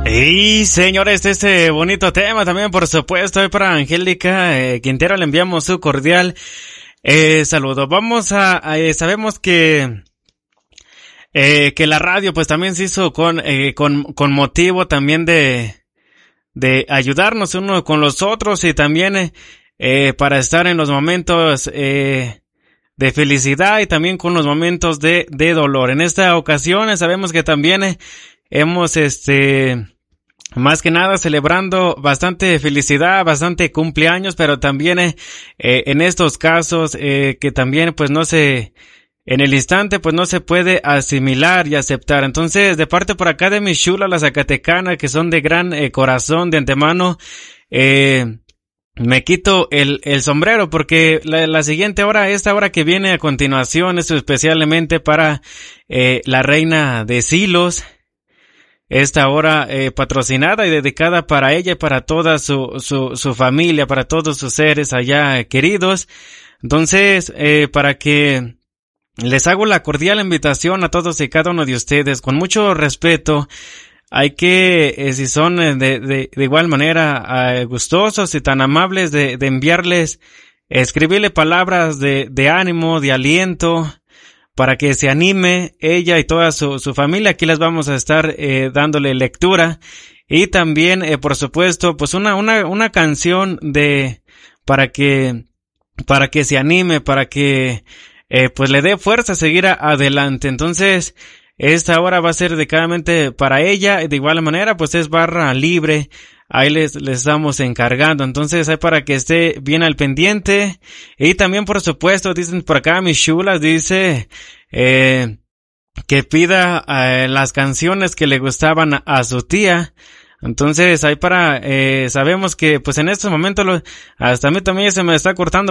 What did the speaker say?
Y señores, este bonito tema también, por supuesto, hoy para Angélica Quintero le enviamos su cordial saludo. Vamos sabemos que la radio pues también se hizo con motivo también de ayudarnos uno con los otros y también para estar en los momentos de felicidad y también con los momentos de dolor. En esta ocasión sabemos que también hemos más que nada celebrando bastante felicidad, bastante cumpleaños, pero también en estos casos que también pues en el instante pues no se puede asimilar y aceptar. Entonces, de parte por acá de mis chulas, las zacatecanas, que son de gran corazón, de antemano, me quito el sombrero porque la siguiente hora, esta hora que viene a continuación, es especialmente para la reina de Silos. Esta hora patrocinada y dedicada para ella y para toda su familia, para todos sus seres allá queridos. Entonces, para que les hago la cordial invitación a todos y cada uno de ustedes, con mucho respeto, hay que, si son de igual manera gustosos y tan amables de enviarles, escribirle palabras de ánimo, de aliento, para que se anime ella y toda su familia. Aquí les vamos a estar dándole lectura y también por supuesto pues una canción para que se anime, para que pues le dé fuerza a seguir adelante. Entonces esta hora va a ser dedicadamente para ella, de igual manera pues es barra libre. Ahí les estamos encargando. Entonces, hay para que esté bien al pendiente. Y también, por supuesto, dicen por acá, mis chulas, dice, que pida, las canciones que le gustaban a su tía. Entonces, hay sabemos que, pues en estos momentos, hasta a mí también se me está cortando